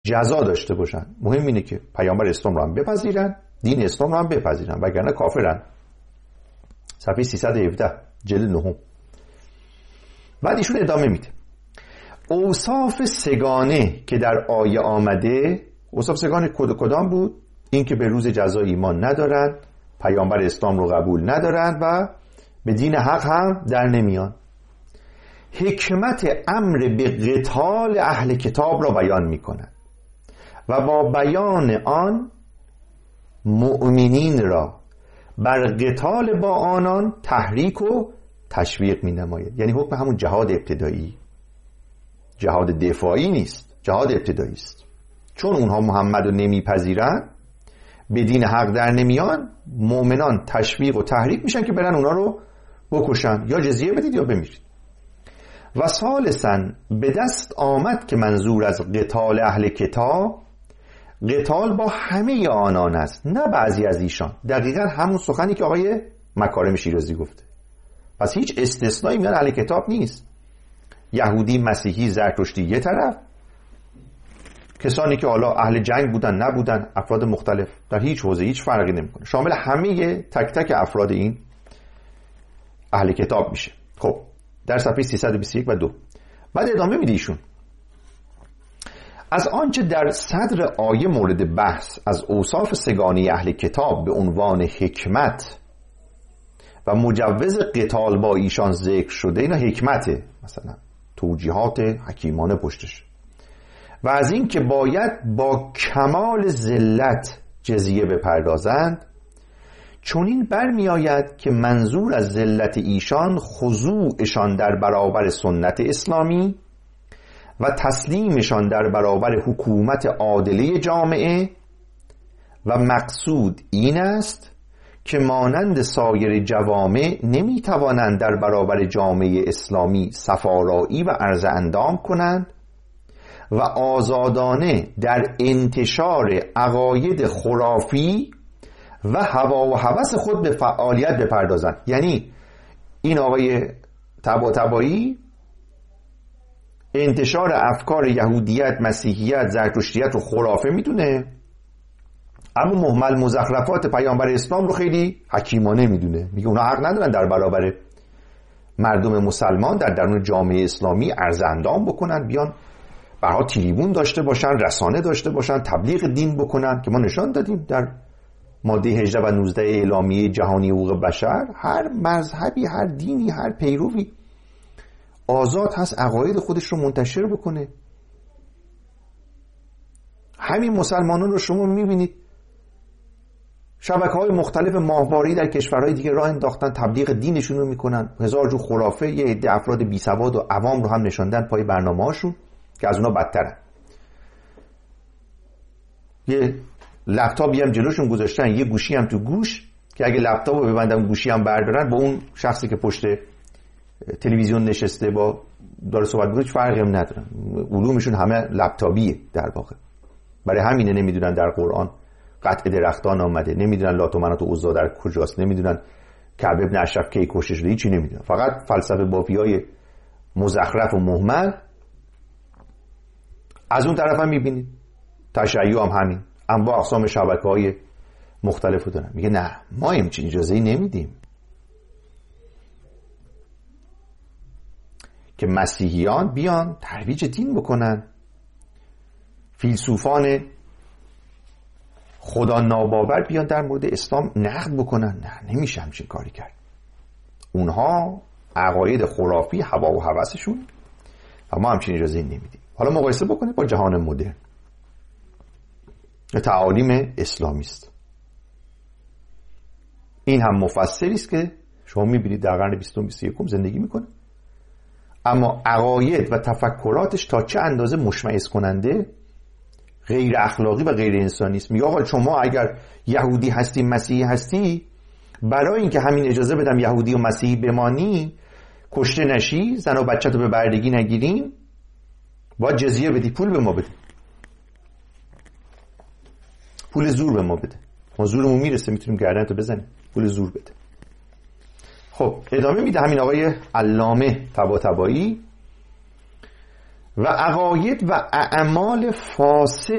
جزا داشته باشن. مهم اینه که پیامبر اسلام رو هم بپذیرن، دین اسلام رو هم بپذیرن، وگرنه کافرن. صفحه 317 جلد 9. بعد ایشون ادامه میده اوصاف سگانه که در آیه آمده. اوصاف سگانه کدام بود؟ این که به روز جزا ایمان ندارن، پیامبر اسلام رو قبول ندارن و به دین حق هم در نمیان. حکمت امر به قتال اهل کتاب را بیان میکنن و با بیان آن مؤمنین را بر قتال با آنان تحریک و تشویق می نماید. یعنی حکم همون جهاد ابتدایی، جهاد دفاعی نیست، جهاد ابتدایی است. چون اونها محمد رو نمیپذیرن، به دین حق در نمیان، مؤمنان تشویق و تحریک میشن که برن اونا رو بکشن، یا جزیه بدید یا بمیرید. و ثالثاً به دست آمد که منظور از قتال اهل کتاب قتال با همه آنان است، نه بعضی از ایشان. دقیقاً همون سخنی که آقای مکارم شیرازی گفته. پس هیچ استثنایی میان اهل کتاب نیست. یهودی، مسیحی، زرتشتی یه طرف، کسانی که حالا اهل جنگ بودن نبودن، افراد مختلف، در هیچ حوزه هیچ فرقی نمیکنه، شامل همه تک تک افراد این اهل کتاب میشه. خب در صفحه 321 و 2 بعد ادامه میده ایشون از آنچه در صدر آیه مورد بحث از اوصاف سگانی اهل کتاب به عنوان حکمت و مجوز قتال با ایشان ذکر شده، اینا حکمته، مثلا توجیهات حکیمانه پشتش، و از این که باید با کمال ذلت جزیه بپردازند، چون این برمی آید که منظور از ذلت ایشان خضوعشان در برابر سنت اسلامی و تسلیمشان در برابر حکومت عادله جامعه، و مقصود این است که مانند سایر جوامع نمی توانند در برابر جامعه اسلامی صفارایی و عرض اندام کنند و آزادانه در انتشار عقاید خرافی و هوا و هوس خود به فعالیت بپردازند. یعنی این آقای طباطبایی انتشار افکار یهودیت، مسیحیت، زرتشتیت رو خرافه میدونه، اما مهمل مزخرفات پیامبر اسلام رو خیلی حکیمانه میدونه. میگه اونا حق ندارن در برابر مردم مسلمان در درون جامعه اسلامی عرض اندام بکنن، بیان برها تریبون داشته باشن، رسانه داشته باشن، تبلیغ دین بکنن، که ما نشان دادیم در ماده 18 و 19 اعلامیه جهانی حقوق بشر هر مذهبی، هر دینی، هر پیروی آزاد هست عقاید خودش رو منتشر بکنه. همین مسلمانان رو شما میبینید شبکه‌های مختلف ماهواره‌ای در کشورهای دیگه راه انداختن، تبلیغ دینشون رو میکنن، هزار جو خرافه، یه عده افراد بی سواد و عوام رو هم نشاندن پای برنامه‌هاشون که از اونا بدترن. یه لپتاپی هم جلوشون گذاشتن، یه گوشی هم تو گوش، که اگه لپتاپ رو ببندن گوشی هم بردارن، با اون شخصی که پشت تلویزیون نشسته با داره صحبت می‌کنه هیچ فرقی هم ندارن. علومشون همه لپتاپیه در واقع. برای همینه نمیدونن در قرآن قطع درختان آمده، نمیدونن لات و منات و عزا در کجاست، نمیدونن کعب ابن اشرف کی کشته شده، هیچی نمیدونن. فقط فلسفه بافیای مزخرف و مهمل. از اون طرف هم میبینید تشیع هم همین، انواع اقسام شبکه‌های مختلفو دارن. میگه نه، ما همچین اجازه‌ای نمیدیم که مسیحیان بیان ترویج دین بکنن، فیلسوفان خدا ناباور بیان در مورد اسلام نقد بکنن. نه، نمیشه همچین کاری کرد. اونها عقاید خرافی، هوا و هوسشون، و ما همچین اجازه نمیدیم. حالا مقایسه بکنید با جهان مدرن، تعالیم اسلامی است. این هم مفسری است که شما میبینید در قرن 20 و 21 زندگی میکنه، اما عقاید و تفکراتش تا چه اندازه مشمئز کننده، غیر اخلاقی و غیر انسانی است. میگه آقا شما اگر یهودی هستی، مسیحی هستی، برای اینکه همین اجازه بدم یهودی و مسیحی بمانی، کشته نشی، زن و بچه تو به بردگی نگیریم، باید جزیه بدی، پول به ما بده، پول زور به ما بده، ما زورمون میرسه میتونیم گردن تو بزنیم، پول زور بده. خب ادامه میده همین آقای علامه طباطبایی و عقاید و اعمال فاسد